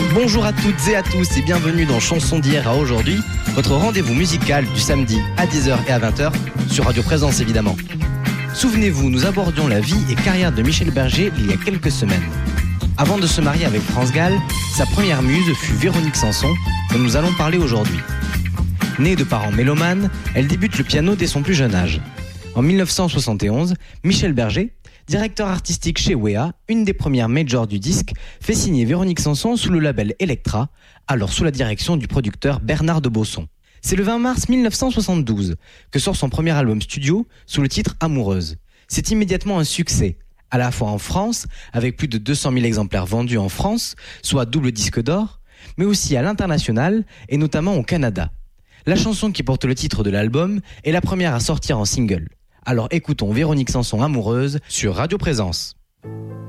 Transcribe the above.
Bonjour à toutes et à tous et bienvenue dans Chansons d'hier à aujourd'hui, votre rendez-vous musical du samedi à 10h et à 20h sur Radio Présence évidemment. Souvenez-vous, nous abordions la vie et carrière de Michel Berger il y a quelques semaines. Avant de se marier avec France Gall, sa première muse fut Véronique Sanson, dont nous allons parler aujourd'hui. Née de parents mélomanes, elle débute le piano dès son plus jeune âge. En 1971, Michel Berger, directeur artistique chez Wea, une des premières majors du disque, fait signer Véronique Sanson sous le label Elektra, alors sous la direction du producteur Bernard de Bosson. C'est le 20 mars 1972 que sort son premier album studio sous le titre Amoureuse. C'est immédiatement un succès, à la fois en France, avec plus de 200 000 exemplaires vendus en France, soit double disque d'or, mais aussi à l'international et notamment au Canada. La chanson qui porte le titre de l'album est la première à sortir en single. Alors écoutons Véronique Sanson Amoureuse sur Radio Présence.